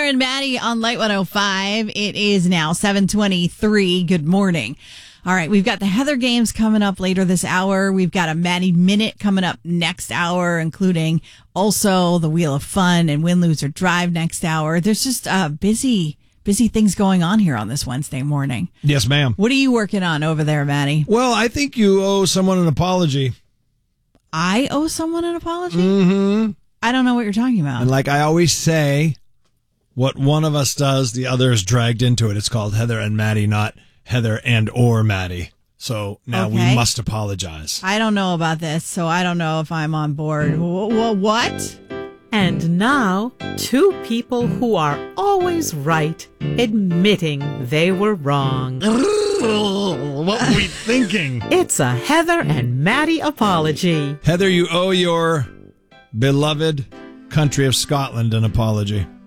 Heather and Maddie on Light 105. It is now 7:23. Good morning. All right, we've got the Heather games coming up later this hour. We've got a Maddie Minute coming up next hour, including also the Wheel of Fun and Win, Lose, or Drive next hour. There's just busy things going on here on this Wednesday morning. Yes, ma'am. What are you working on over there, Maddie? Well, I think you owe someone an apology. I owe someone an apology? Mm-hmm. I don't know what you're talking about. And like I always say, what one of us does, the other is dragged into it. It's called Heather and Maddie, not Heather and or Maddie. So now we must apologize. I don't know about this, so I don't know if I'm on board. What? And now, two people who are always right, admitting they were wrong. What were we thinking? It's a Heather and Maddie apology. Heather, you owe your beloved country of Scotland an apology.